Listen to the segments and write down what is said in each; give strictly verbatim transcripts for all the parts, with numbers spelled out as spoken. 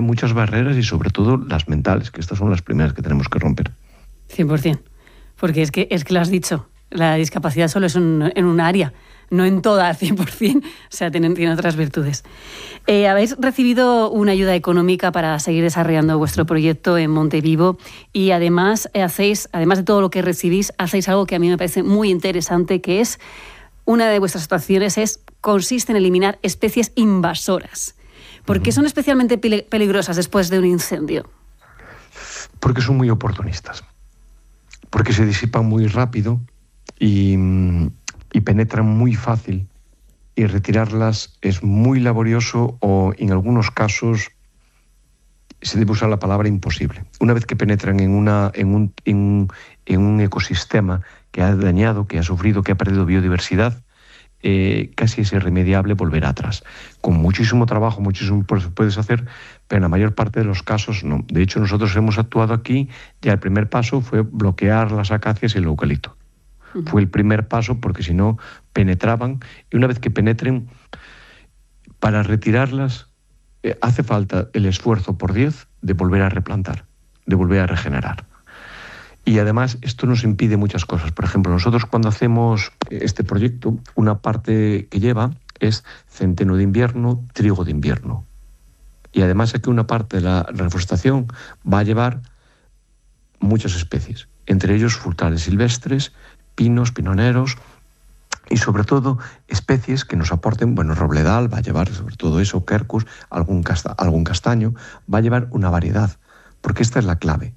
muchas barreras y sobre todo las mentales, que estas son las primeras que tenemos que romper. cien por ciento, porque es que, es que lo has dicho, la discapacidad solo es un, en un área, no en toda, cien por ciento, o sea, tiene, tiene otras virtudes. Eh, habéis recibido una ayuda económica para seguir desarrollando vuestro proyecto en Montevivo y además eh, hacéis, además de todo lo que recibís, hacéis algo que a mí me parece muy interesante, que es, una de vuestras actuaciones es, consiste en eliminar especies invasoras. ¿Por qué son especialmente peligrosas después de un incendio? Porque son muy oportunistas, porque se disipan muy rápido y, y penetran muy fácil, y retirarlas es muy laborioso o en algunos casos se debe usar la palabra imposible. Una vez que penetran en, una, en, un, en, en un ecosistema que ha dañado, que ha sufrido, que ha perdido biodiversidad, eh, casi es irremediable volver atrás. Con muchísimo trabajo, muchísimo puedes hacer, pero en la mayor parte de los casos no. De hecho, nosotros hemos actuado aquí, ya el primer paso fue bloquear las acacias y el eucalipto. Uh-huh. Fue el primer paso porque si no penetraban, y una vez que penetren, para retirarlas eh, hace falta el esfuerzo por diez de volver a replantar, de volver a regenerar. Y además esto nos impide muchas cosas. Por ejemplo, nosotros cuando hacemos este proyecto, una parte que lleva es centeno de invierno, trigo de invierno. Y además aquí una parte de la reforestación va a llevar muchas especies, entre ellos frutales silvestres, pinos, pinoneros y sobre todo especies que nos aporten, bueno, robledal va a llevar sobre todo eso, quercus, algún, casta, algún castaño, va a llevar una variedad, porque esta es la clave.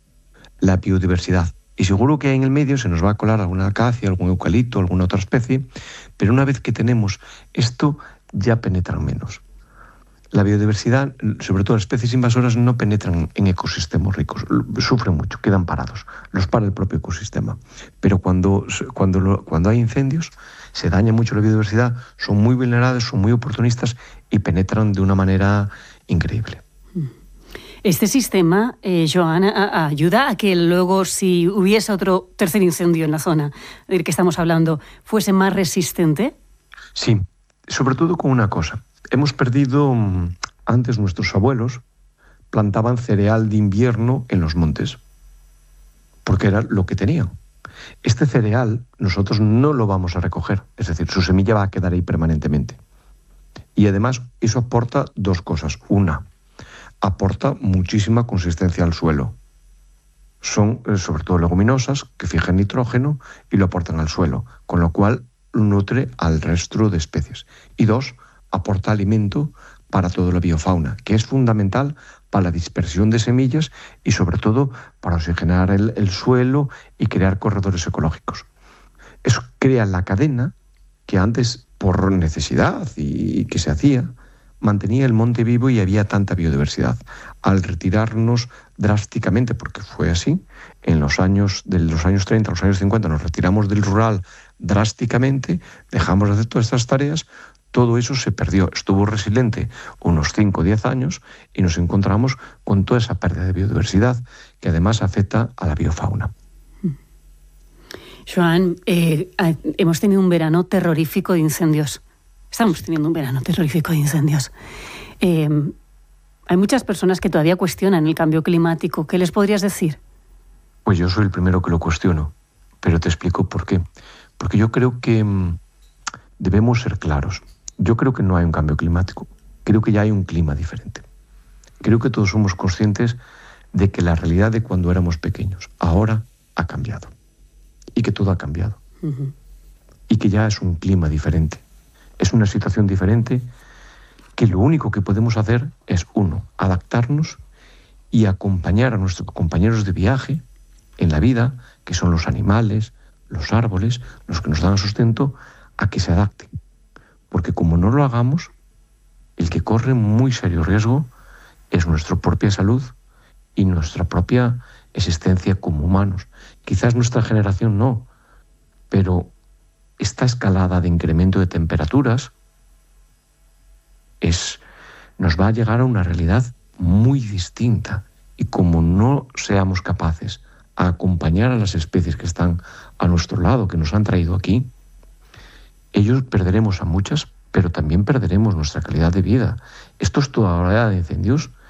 La biodiversidad. Y seguro que en el medio se nos va a colar alguna acacia, algún eucalipto, alguna otra especie, pero una vez que tenemos esto, ya penetran menos. La biodiversidad, sobre todo las especies invasoras, no penetran en ecosistemas ricos, sufren mucho, quedan parados, los para el propio ecosistema. Pero cuando, cuando, cuando hay incendios, se daña mucho la biodiversidad, son muy vulnerables, son muy oportunistas y penetran de una manera increíble. Este sistema, eh, Joan, a, a ayuda a que luego, si hubiese otro tercer incendio en la zona del que estamos hablando, fuese más resistente. Sí, sobre todo con una cosa. Hemos perdido, antes nuestros abuelos plantaban cereal de invierno en los montes, porque era lo que tenían. Este cereal nosotros no lo vamos a recoger, es decir, su semilla va a quedar ahí permanentemente. Y además eso aporta dos cosas. Una, aporta muchísima consistencia al suelo. Son eh, sobre todo leguminosas que fijan nitrógeno y lo aportan al suelo, con lo cual nutre al resto de especies. Y dos, aporta alimento para toda la biofauna, que es fundamental para la dispersión de semillas y sobre todo para oxigenar el, el suelo y crear corredores ecológicos. Eso crea la cadena que antes, por necesidad y, y que se hacía, mantenía el monte vivo y había tanta biodiversidad. Al retirarnos drásticamente, porque fue así, en los años, de los años treinta a los años cincuenta nos retiramos del rural drásticamente, dejamos de hacer todas estas tareas, todo eso se perdió. Estuvo resiliente unos cinco o diez años y nos encontramos con toda esa pérdida de biodiversidad que además afecta a la biofauna. Joan, eh, hemos tenido un verano terrorífico de incendios. Estamos teniendo un verano terrorífico de incendios. Eh, hay muchas personas que todavía cuestionan el cambio climático. ¿Qué les podrías decir? Pues yo soy el primero que lo cuestiono, pero te explico por qué. Porque yo creo que mmm, debemos ser claros. Yo creo que no hay un cambio climático. Creo que ya hay un clima diferente. Creo que todos somos conscientes de que la realidad de cuando éramos pequeños ahora ha cambiado. Y que todo ha cambiado. Uh-huh. Y que ya es un clima diferente. Es una situación diferente que lo único que podemos hacer es, uno, adaptarnos y acompañar a nuestros compañeros de viaje en la vida, que son los animales, los árboles, los que nos dan sustento, a que se adapten. Porque como no lo hagamos, el que corre muy serio riesgo es nuestra propia salud y nuestra propia existencia como humanos. Quizás nuestra generación no, pero esta escalada de incremento de temperaturas es, nos va a llegar a una realidad muy distinta. Y como no seamos capaces a acompañar a las especies que están a nuestro lado, que nos han traído aquí, ellos perderemos a muchas, pero también perderemos nuestra calidad de vida. Estos toda hora de incendios